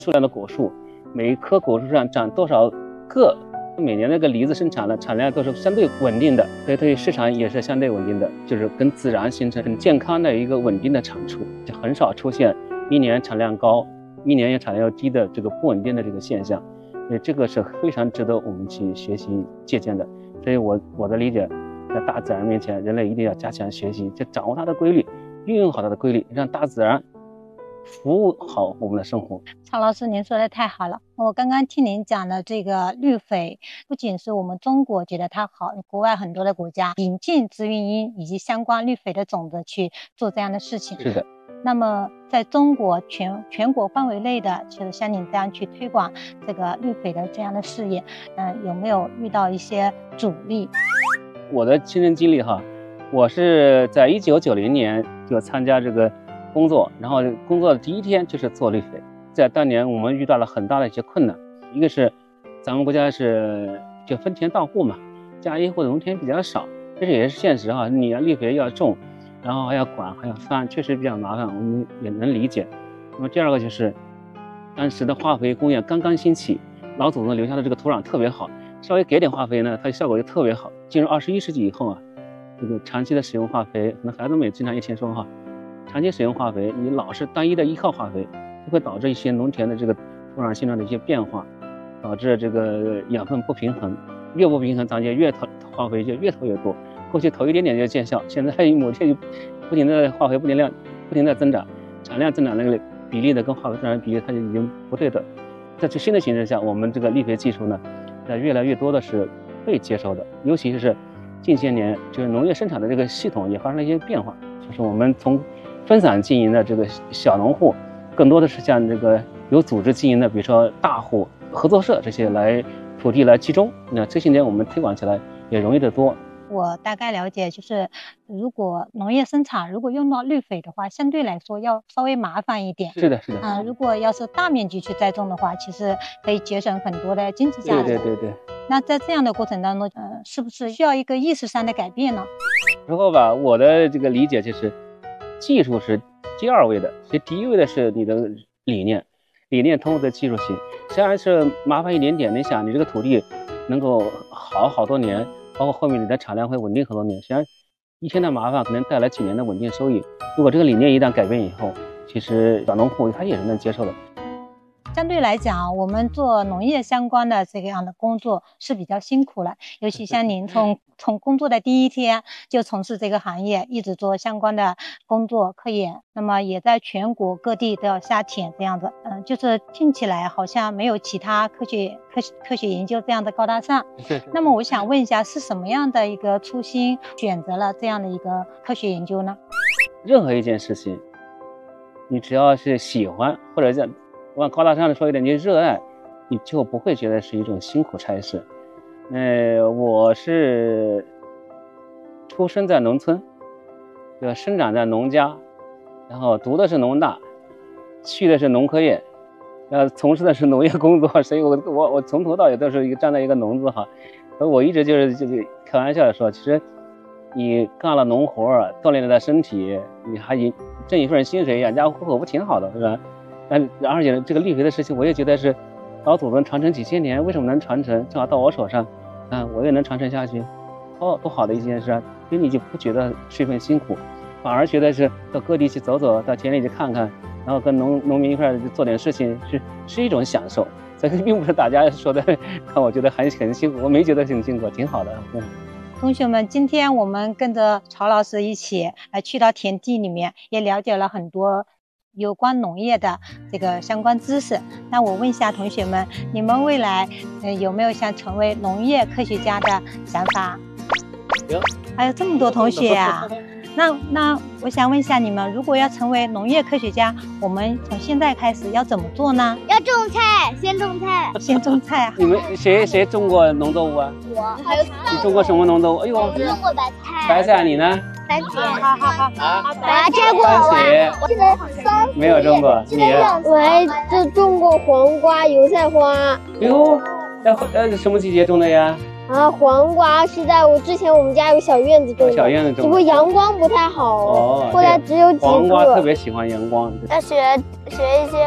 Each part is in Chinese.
数量的果树，每一棵果树上长多少个，每年那个梨子生产的产量都是相对稳定的，所以对市场也是相对稳定的，就是跟自然形成很健康的一个稳定的产出，就很少出现一年产量高，一年产量又低的这个不稳定的这个现象。所以这个是非常值得我们去学习借鉴的。所以我的理解，在大自然面前，人类一定要加强学习，就掌握它的规律，运用好它的规律，让大自然服务好我们的生活。 曹老师，您说的太好了。我刚刚听您讲的这个绿肥，不仅是我们中国觉得它好，国外很多的国家引进致孕婴以及相关绿肥的种子去做这样的事情。 是的。 那么在中国全国范围内的，就是像您这样去推广这个绿肥的这样的事业，有没有遇到一些阻力？ 我的亲身经历哈，我是在1990年就参加这个工作，然后工作的第一天就是做绿肥。在当年我们遇到了很大的一些困难，一个是咱们国家是就分田到户嘛，家一户的农田比较少，这也是现实哈。你要绿肥要种，然后还要管还要翻，确实比较麻烦，我们也能理解。那么第二个就是当时的化肥工业刚刚兴起，老祖宗留下的这个土壤特别好，稍微给点化肥呢，它效果就特别好。进入21世纪以后啊，这个长期的使用化肥，可能孩子们也经常也听说哈，长期使用化肥，你老是单一的依靠化肥，就会导致一些农田的这个土壤性状的一些变化，导致这个养分不平衡，越不平衡，咱就越投化肥就越投越多。过去投一点点就见效，现在某天就不停的化肥不停的增长，产量增长那个比例的跟化肥增长比例它就已经不对的。在这新的形势下，我们这个绿肥技术呢，在越来越多的是被接受的，尤其是近些年，就是农业生产的这个系统也发生了一些变化，就是我们从分散经营的这个小农户，更多的是像这个有组织经营的，比如说大户、合作社这些来土地来集中。那这些年我们推广起来也容易得多。 我大概了解，就是如果农业生产如果用到绿肥的话，相对来说要稍微麻烦一点。 是的，是的。 如果要是大面积去栽种的话，其实可以节省很多的经济价值。 对。 那在这样的过程当中，是不是需要一个意识上的改变呢？ 然后吧，我的这个理解就是，技术是第二位的，所以第一位的是你的理念通过的技术性，虽然是麻烦一点点，你想你这个土地能够好多年。包括后面你的产量会稳定很多年，实际上一天的麻烦可能带来几年的稳定收益。如果这个理念一旦改变以后，其实小农户他也是能接受的。 相对来讲，我们做农业相关的这样的工作是比较辛苦了，尤其像您从工作的第一天就从事这个行业，一直做相关的工作科研，那么也在全国各地都要下田这样子，就是听起来好像没有其他科学研究这样的高大上。那么我想问一下，是什么样的一个初心选择了这样的一个科学研究呢？ 任何一件事情，你只要是喜欢，或者往高大上的说一点，你热爱，你就不会觉得是一种辛苦差事。我是出生在农村，生长在农家，然后读的是农大，去的是农科院，从事的是农业工作，所以我从头到尾都是站在一个农字哈。所以我一直就是开玩笑的说，其实你干了农活，锻炼了身体，你还挣一份薪水，养家糊口，不挺好的，是吧？而且这个绿肥的事情，我也觉得是老祖宗传承几千年，为什么能传承？正好到我手上，我也能传承下去，多好的一件事啊！所以你就不觉得是一份辛苦，反而觉得是到各地去走走，到田里去看看，然后跟农民一块做点事情，是一种享受。所以并不是大家说的让我觉得很辛苦，我没觉得很辛苦，挺好的。 同学们，今天我们跟着曹老师一起去到田地里面，也了解了很多有关农业的这个相关知识。那我问一下同学们，你们未来有没有想成为农业科学家的想法？ 有， 还有这么多同学啊！那我想问一下你们，如果要成为农业科学家，我们从现在开始要怎么做呢？ 要种菜，先种菜。 先种菜啊！ 你们谁种过农作物啊？ 我还有你种过什么农作物？哎呦， 我种过白菜。 白菜，你呢？ 番茄。 好， 我还摘过番茄。 我记得3 没有种过，你？ 我还种过黄瓜、油菜花。 哎呦，什么季节种的呀？ 黄瓜是在之前我们家有小院子种的， 小院子种的， 只不过阳光不太好，后来只有几个。 黄瓜特别喜欢阳光。 要学一些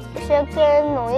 是跟农业